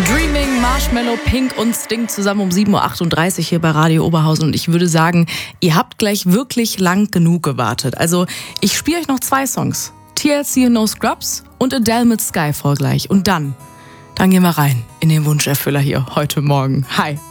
Dreaming, Marshmallow, Pink und Sting zusammen um 7.38 Uhr hier bei Radio Oberhausen. Und ich würde sagen, ihr habt gleich wirklich lang genug gewartet. Also ich spiele euch noch 2 Songs. TLC No Scrubs und Adele mit Skyfall gleich. Und dann gehen wir rein in den Wunscherfüller hier heute Morgen. Hi.